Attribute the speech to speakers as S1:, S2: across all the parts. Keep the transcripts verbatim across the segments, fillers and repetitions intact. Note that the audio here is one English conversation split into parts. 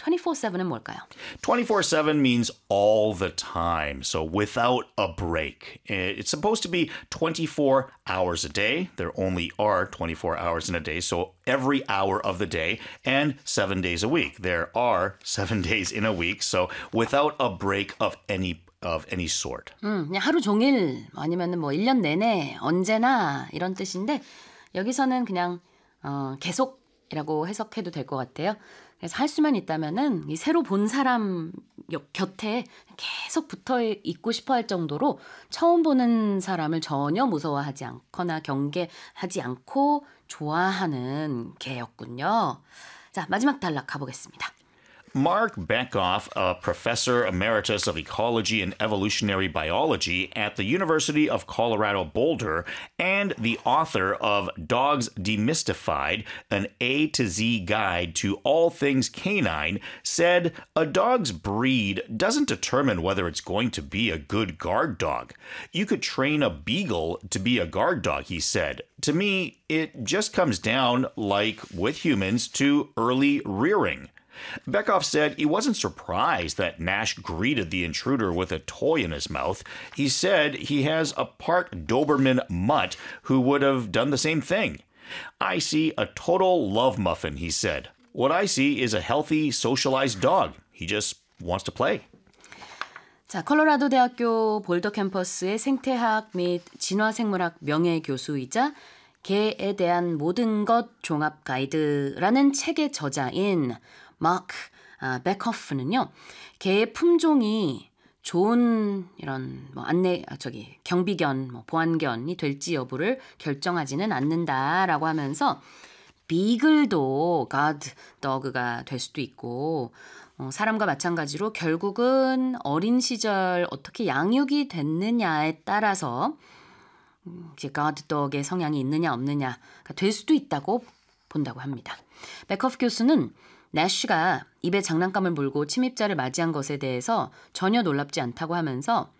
S1: twenty-four seven은 뭘까요?
S2: twenty-four seven means all the time, so without a break. It's supposed to be twenty-four hours a day. There only are twenty-four hours in a day, so every hour of the day and seven days a week. There are seven days in a week, so without a break of any of any sort.
S1: 음, 그냥 하루 종일 아니면은 뭐 일 년 내내 언제나 이런 뜻인데 여기서는 그냥 어, 계속이라고 해석해도 될 것 같아요. 그래서 할 수만 있다면은 이 새로 본 사람 곁에 계속 붙어 있고 싶어 할 정도로 처음 보는 사람을 전혀 무서워하지 않거나 경계하지 않고 좋아하는 개였군요. 자, 마지막 단락 가보겠습니다.
S2: Mark Bekoff, a professor emeritus of ecology and evolutionary biology at the University of Colorado Boulder and the author of Dogs Demystified, an A to Z guide to all things canine, said a dog's breed doesn't determine whether it's going to be a good guard dog. You could train a beagle to be a guard dog, he said. To me, it just comes down, like with humans, to early rearing. Bekoff said he wasn't surprised that Nash greeted the intruder with a toy in his mouth. He said he has a part Doberman mutt who would have done the same thing. I see a total love muffin, he said. What I see is a healthy, socialized dog. He just wants to play.
S1: 자, 콜로라도 대학교 볼더 캠퍼스의 생태학 및 진화생물학 명예교수이자 개에 대한 모든 것 종합 가이드라는 책의 저자인 마크 아, 베커프는요. 개의 품종이 좋은 이런 뭐 안내 아, 저기 경비견, 뭐 보안견이 될지 여부를 결정하지는 않는다라고 하면서 비글도 가드 더그가 될 수도 있고 어, 사람과 마찬가지로 결국은 어린 시절 어떻게 양육이 됐느냐에 따라서 음, 이제 가드 더그의 성향이 있느냐 없느냐가 될 수도 있다고 본다고 합니다. 베커프 교수는 내쉬가 입에 장난감을 물고 침입자를 맞이한 것에 대해서 전혀 놀랍지 않다고 하면서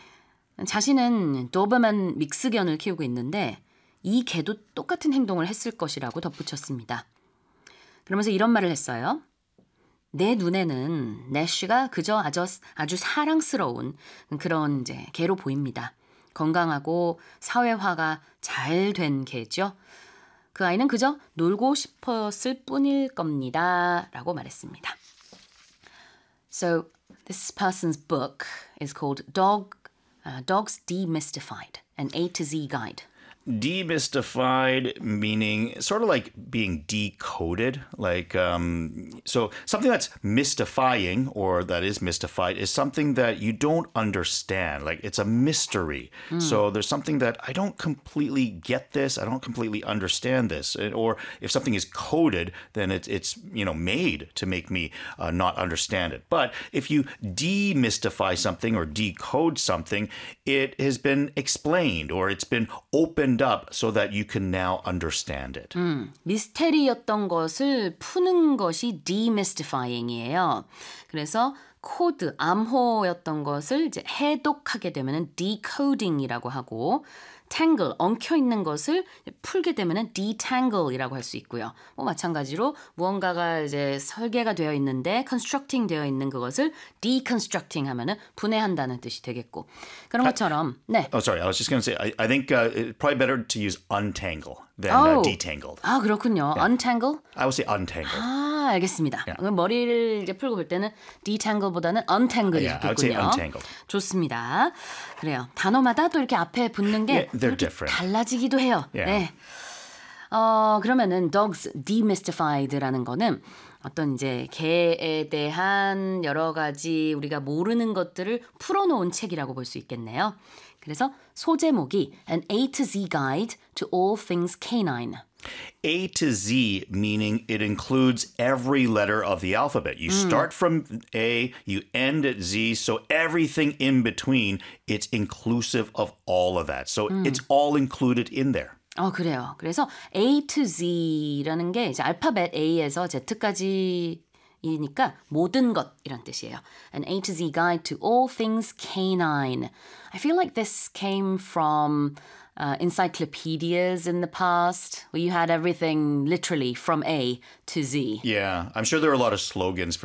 S1: 자신은 도버만 믹스견을 키우고 있는데 이 개도 똑같은 행동을 했을 것이라고 덧붙였습니다. 그러면서 이런 말을 했어요. 내 눈에는 내쉬가 그저 아주, 아주 사랑스러운 그런 이제 개로 보입니다. 건강하고 사회화가 잘 된 개죠. 그 아이는 그저 놀고 싶었을 뿐일 겁니다. 라고 말했습니다. So this person's book is called Dog, uh, Dogs Demystified, an A to Z guide.
S2: Demystified meaning sort of like being decoded. Like, um, so something that's mystifying or that is mystified is something that you don't understand. Like it's a mystery. Mm. So there's something that I don't completely get this. I don't completely understand this. Or if something is coded, then it's, it's you know, made to make me uh, not understand it. But if you demystify something or decode something, it has been explained or it's been opened up so that you can now understand it.
S1: 음, 미스테리였던 것을 푸는 것이 demystifying이에요. 그래서 코드, 암호였던 것을 이제 해독하게 되면은 decoding이라고 하고 tangle, 엉켜있는 것을 풀게 되면은 detangle이라고 할 수 있고요. 뭐 마찬가지로 무언가가 이제 설계가 되어 있는데 constructing 되어 있는 그것을 deconstructing 하면은 분해한다는 뜻이 되겠고 그런 것처럼 네.
S2: Oh, sorry. I was just going to say, I, I think uh, it's probably better to use untangle than
S1: oh.
S2: uh, detangled.
S1: 아, 그렇군요.
S2: Yeah.
S1: untangle?
S2: I would say untangle.
S1: 아, 알겠습니다.
S2: Yeah.
S1: 그럼 머리를 이제 풀고 볼 때는 detangle보다는 untangle이
S2: Yeah, I would say
S1: 좋겠군요.
S2: untangled.
S1: 좋습니다. 그래요. 단어마다 또 이렇게 앞에 붙는 게
S2: Yeah, they're different.
S1: 달라지기도 해요.
S2: Yeah.
S1: 네. 어, 그러면은 Dogs Demystified라는 거는 어떤 이제 개에 대한 여러 가지 우리가 모르는 것들을 풀어놓은 책이라고 볼 수 있겠네요. 그래서 소제목이 An A to Z Guide to All Things Canine.
S2: A to Z, meaning it includes every letter of the alphabet. You mm. start from A, you end at Z, so everything in between, it's inclusive of all of that. So mm. it's all included in there.
S1: 어, 그래요. 그래서 A to Z라는 게 이제 알파벳 A에서 Z까지 이니까 모든 것 이란 뜻이에요. An A to Z guide to all things canine. I feel like this came from uh, encyclopedias in the past where you had everything literally from A to Z.
S2: Yeah, I'm sure there are a lot of slogans for